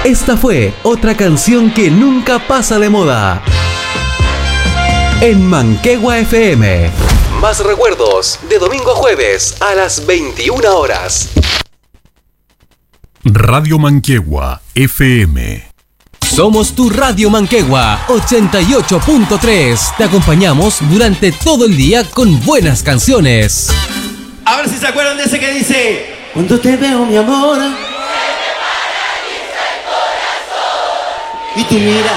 Esta fue otra canción que nunca pasa de moda. En Manquehue FM. Más recuerdos de domingo a jueves a las 21 horas. Radio Manquehue FM. Somos tu Radio Manquehue 88.3. Te acompañamos durante todo el día con buenas canciones. A ver si se acuerdan de ese que dice: cuando te veo, mi amor, y tu mirada.